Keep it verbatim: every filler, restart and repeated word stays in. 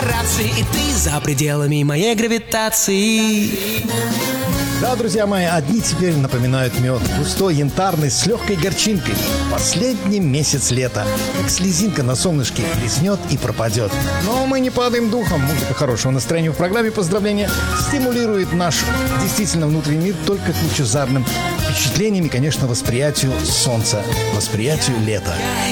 декорации, и ты за пределами моей гравитации. Да, друзья мои, одни теперь напоминают мед. Густой, янтарный, с легкой горчинкой. Последний месяц лета. Как слезинка на солнышке блеснет и пропадет. Но мы не падаем духом. Музыка хорошего настроения в программе «Поздравления» стимулирует наш действительно внутренний мир только к лучезарным впечатлениям и, конечно, восприятию солнца, восприятию лета.